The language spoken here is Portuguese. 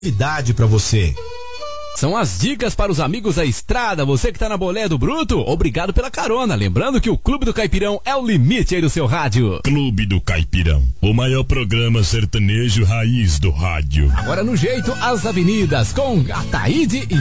Novidade para você. São as dicas para os amigos da estrada. Você que tá na bolé do Bruto, obrigado pela carona. Lembrando que o Clube do Caipirão é o limite aí do seu rádio. Clube do Caipirão, o maior programa sertanejo raiz do rádio. Agora no jeito, as avenidas com Ataíde e